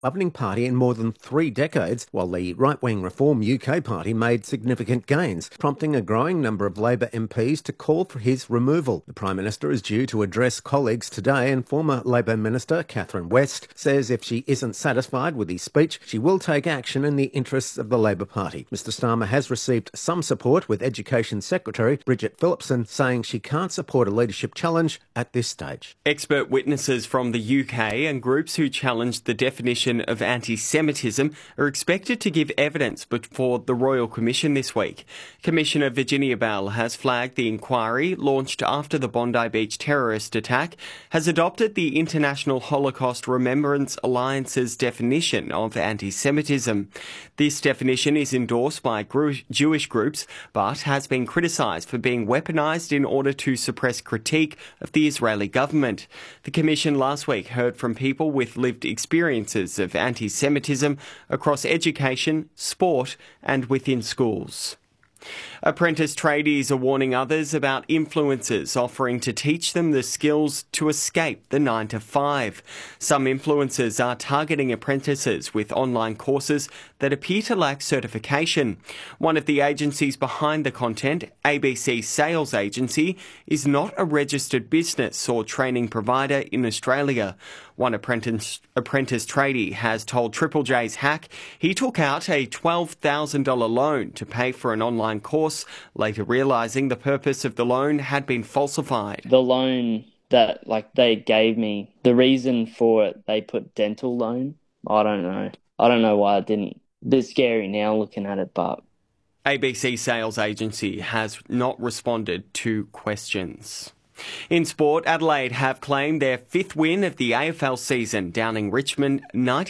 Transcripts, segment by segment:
governing party in more than 3 decades, while the right-wing Reform UK party made significant gains, prompting a growing number of Labor MPs to call for his removal. The Prime Minister is due to address colleagues today, and former Labor Minister Catherine West says if she isn't satisfied with his speech, she will take action in the interests of the Labor Party. Mr Starmer has received some support, with Education Secretary Bridget Phillipson saying she can't support a leadership challenge at this stage. Expert witnesses from the UK and groups who challenged the definition of anti-Semitism are expected to give evidence before the Royal Commission this week. Commissioner Virginia Bell has flagged the inquiry, launched after the Bondi Beach terrorist attack, has adopted the International Holocaust Remembrance Alliance's definition of anti-Semitism. This definition is endorsed by Jewish groups, but has been criticised for being weaponised in order to suppress critique of the Israeli government. The Commission last week heard from people with lived experiences of anti-Semitism across education, sport and within schools. Apprentice tradies are warning others about influencers offering to teach them the skills to escape the 9 to 5. Some influencers are targeting apprentices with online courses that appear to lack certification. One of the agencies behind the content, ABC Sales Agency, is not a registered business or training provider in Australia. One apprentice tradie has told Triple J's Hack he took out a $12,000 loan to pay for an online course, later realising the purpose of the loan had been falsified. The loan that they gave me, the reason for it, they put dental loan. I don't know why it didn't. A bit scary now looking at it, but... ABC Sales Agency has not responded to questions. In sport, Adelaide have claimed their 5th win of the AFL season, downing Richmond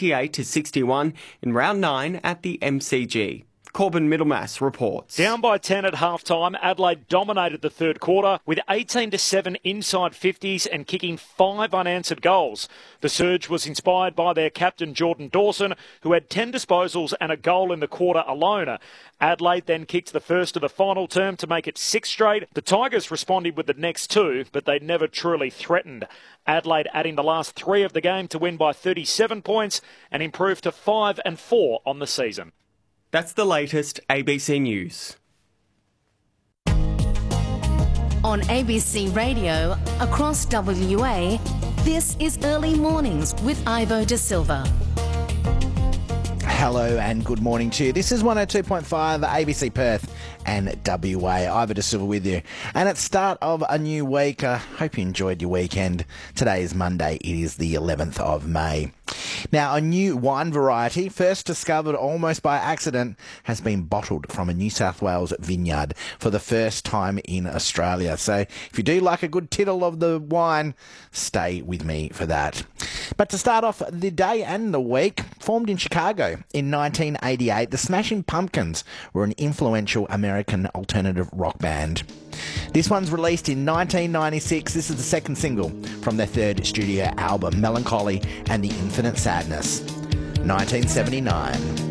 98-61 in round 9 at the MCG. Corbin Middlemass reports. Down by 10 at half-time, Adelaide dominated the third quarter with 18-7 inside 50s and kicking 5 unanswered goals. The surge was inspired by their captain Jordan Dawson, who had 10 disposals and a goal in the quarter alone. Adelaide then kicked the first of the final term to make it 6 straight. The Tigers responded with the next 2, but they never truly threatened. Adelaide adding the last 3 of the game to win by 37 points and improve to 5-4 on the season. That's the latest ABC News. On ABC Radio, across WA, this is Early Mornings with Ivo De Silva. Hello and good morning to you. This is 102.5 ABC Perth and WA. Ivo De Silva with you. And at start of a new week, I hope you enjoyed your weekend. Today is Monday. It is the 11th of May. Now, a new wine variety, first discovered almost by accident, has been bottled from a New South Wales vineyard for the first time in Australia. So if you do like a good tittle of the wine, stay with me for that. But to start off the day and the week, formed in Chicago in 1988, the Smashing Pumpkins were an influential American alternative rock band. This one's released in 1996. This is the second single from their third studio album, Melancholy and the Infinite Sadness, 1979.